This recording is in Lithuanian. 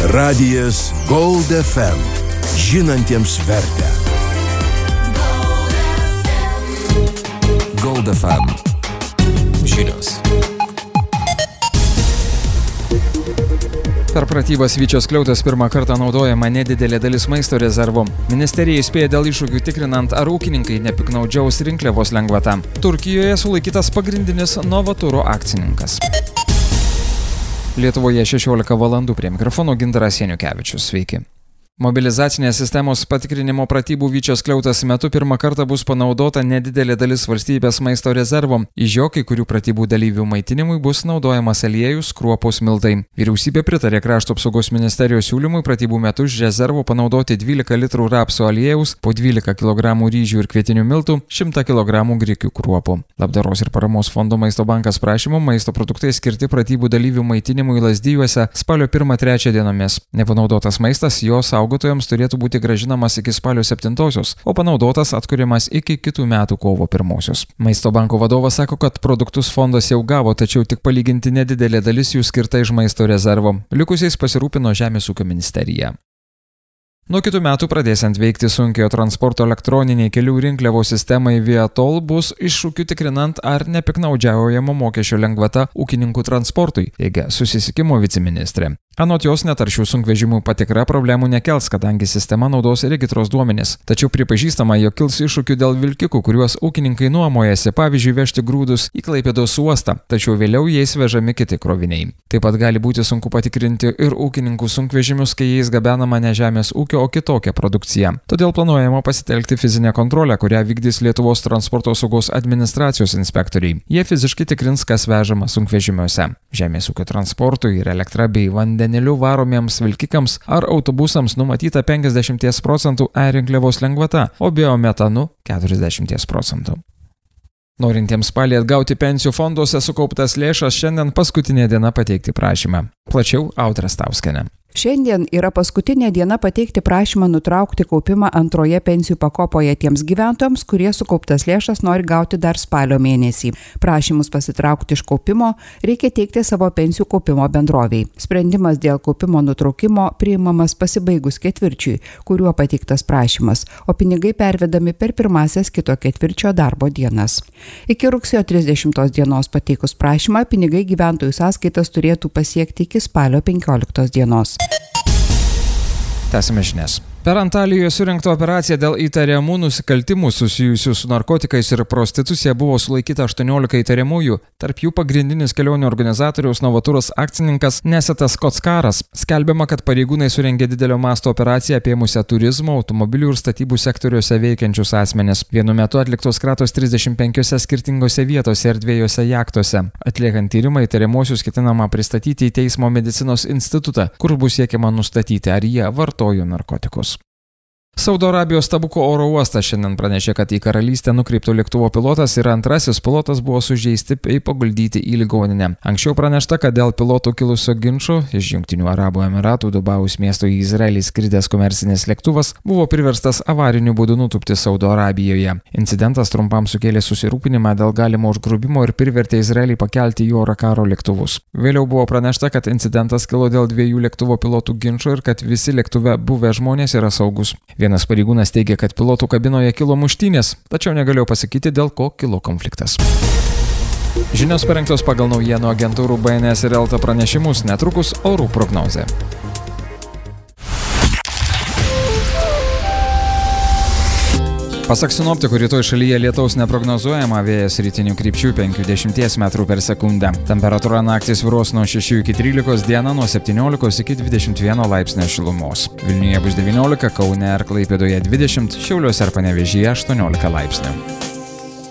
Radijas Gold FM. Žinantiems vertę. Gold FM. Žinios. Per pratybas Vyčio skliautas pirmą kartą naudojama nedidelė dalis maisto rezervo. Ministerija įspėja dėl iššūkių tikrinant, ar ūkininkai nepiknaudžiaus rinkliavos lengvata. Turkijoje sulaikytas pagrindinis Novaturo akcininkas. Lietuvoje 16 valandų, prie mikrofono Gintaras Janiukevičius. Sveiki. Mobilizacinės sistemos patikrinimo pratybų Vyčio skliautas metu pirmą kartą bus panaudota nedidelė dalis valstybės maisto rezervo. Iš jo kai kurių pratybų dalyvių maitinimui bus naudojamas aliejus, kruopos, miltai. Vyriausybė pritarė Krašto apsaugos ministerijos siūlymui pratybų metu iš rezervo panaudoti 12 litrų rapsų aliejaus, po 12 kg ryžių ir kvietinių miltų, 100 kg grikių kruopų. Labdaros ir paramos fondo Maisto bankas prašymu maisto produktai skirti pratybų dalyvių maitinimui Lazdijuose spalio 1-3 dienomis. Nepanaudotas maistas jos saugotojams turėtų būti gražinamas iki spalio 7-osios, o panaudotas atkuriamas iki kitų metų kovo 1-osios. Maisto banko vadovas sako, kad produktus fondas jau gavo, tačiau tik palyginti nedidelė dalis jų skirta iš maisto rezervo. Likusiais pasirūpino Žemės ūkio ministerija. Nuo kitų metų pradėsiant veikti sunkiojo transporto elektroniniai kelių rinkliavos sistemai Viatol bus iššūkių tikrinant, ar nepiknaudžiaujama mokesčio lengvata ūkininkų transportui, teigia susisiekimo viceministrė. Anot jos netaršių sunkvežimų patikra problemų nekels, kadangi sistema naudos regitros duomenis. Tačiau pripažįstama, jog kils iššūkių dėl vilkikų, kuriuos ūkininkai nuomojasi, pavyzdžiui, vežti grūdus į Klaipėdos uostą, tačiau vėliau jais vežami kiti kroviniai. Taip pat gali būti sunku patikrinti ir ūkininkų sunkvežimius, kai jais gabenama ne žemės ūkio, o kitokia produkcija. Todėl planuojama pasitelkti fizinę kontrolę, kurią vykdys Lietuvos transporto saugos administracijos inspektoriai. Jie fiziškai tikrins, kas vežama sunkvežimiuose. Žemės ūkio transportui ir elektra bei vandeniliu varomiems vilkikams ar autobusams numatyta 50% rinkliavos lengvata, o biometanu 40%. Norintiems spalį atgauti pensijų fonduose sukauptas lėšas šiandien paskutinė diena pateikti prašymą. Plačiau Audra Stauskienė. Šiandien yra paskutinė diena pateikti prašymą nutraukti kaupimą antroje pensijų pakopoje tiems gyventojams, kurie sukauptas lėšas nori gauti dar spalio mėnesį. Prašymus pasitraukti iš kaupimo reikia teikti savo pensijų kaupimo bendroviai. Sprendimas dėl kaupimo nutraukimo priimamas pasibaigus ketvirčiui, kuriuo pateiktas prašymas, o pinigai pervedami per pirmasias kito ketvirčio darbo dienas. Iki rugsėjo 30 dienos pateikus prašymą, pinigai gyventojų sąskaitas turėtų pasiekti iki spalio 15 dienos. Tęsime žinias. Per Antalijoje surinkta operacija dėl įtariamų nusikaltimų susijusių su narkotikais ir prostitucija buvo sulaikyta 18 įtariamųjų, tarp jų pagrindinis kelionių organizatoriaus Novaturos akcininkas Nesetas Kockaras. Skelbiama, kad pareigūnai surengė didelio masto operaciją apėmusią turizmo, automobilių ir statybų sektoriuose veikiančius asmenis. Vienu metu atliktos kratos 35 skirtingose vietose ir 2 jachtose. Atliekant tyrimą, įtariamuosius ketinama pristatyti į Teismo medicinos institutą, kur bus siekiama nustatyti, ar jie vartojo narkotikus. Saudo Arabijos Tabuko oro uostas šiandien pranešė, kad į karalystę nukreipto lėktuvo pilotas ir antrasis pilotas buvo sužeisti bei paguldyti į ligoninę. Anksčiau pranešta, kad dėl pilotų kilusio ginčo iš Jungtinių Arabų Emiratų Dubajaus miesto į Izraelį skridęs komercinis lėktuvas buvo priverstas avariniu būdu nutūpti Saudo Arabijoje. Incidentas trumpam sukėlė susirūpinimą dėl galimo užgrobimo ir privertė Izraelį pakelti į orą karo lėktuvus. Vėliau buvo pranešta, kad incidentas kilo dėl 2 lėktuvo pilotų ginčo ir kad visi lėktuve buvę žmonės yra saugus. Vienas pareigūnas teigia, kad pilotų kabinoje kilo muštynės, tačiau negalėjo pasakyti, dėl ko kilo konfliktas. Žinios parengtos pagal naujienų agentūrų BNS ir Elta pranešimus, netrukus orų prognozė. Pasak sinoptikų, rytoj šalyje lietaus neprognozuojama, vėjas rytinių krypčių 5–10 metrų per sekundę. Temperatūra naktį svyruos nuo 6 iki 13, dieną nuo 17 iki 21 laipsnio šilumos. Vilniuje bus 19, Kaune ir Klaipėdoje 20, Šiauliuose ir Panevėžyje 18 laipsnių.